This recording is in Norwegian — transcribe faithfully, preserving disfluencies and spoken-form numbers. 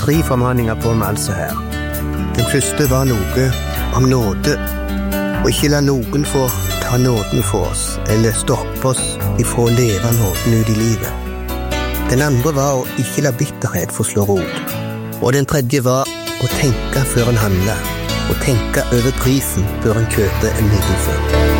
tre formaninger på meg altså her. Den første var noe om nåde, og ikke la noen få ta nåden for oss, eller stoppe oss ifra å leve nåden ut i livet. Den andre var å ikke la bitterhet få slå rot, og den tredje var å tenke før en handler, og tenke over prisen før en kjøper en lidelse.